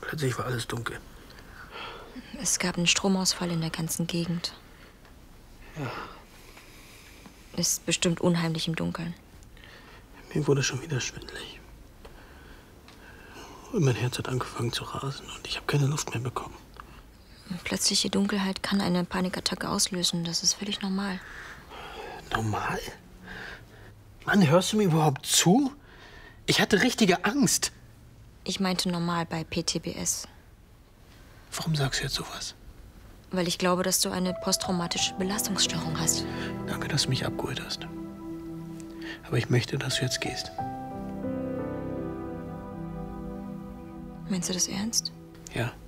Plötzlich war alles dunkel. Es gab einen Stromausfall in der ganzen Gegend. Ja. Ist bestimmt unheimlich im Dunkeln. Mir wurde schon wieder schwindelig. Und mein Herz hat angefangen zu rasen und ich habe keine Luft mehr bekommen. Plötzliche Dunkelheit kann eine Panikattacke auslösen. Das ist völlig normal. Normal? Mann, hörst du mir überhaupt zu? Ich hatte richtige Angst. Ich meinte normal bei PTBS. Warum sagst du jetzt sowas? Weil ich glaube, dass du eine posttraumatische Belastungsstörung hast. Danke, dass du mich abgeholt hast. Aber ich möchte, dass du jetzt gehst. Meinst du das ernst? Ja.